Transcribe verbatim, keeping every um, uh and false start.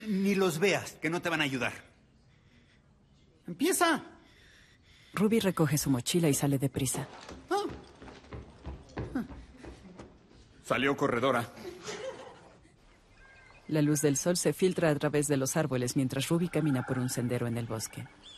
Ni los veas, que no te van a ayudar. ¡Empieza! Ruby recoge su mochila y sale deprisa. Ah. Ah. Salió corredora. La luz del sol se filtra a través de los árboles mientras Ruby camina por un sendero en el bosque.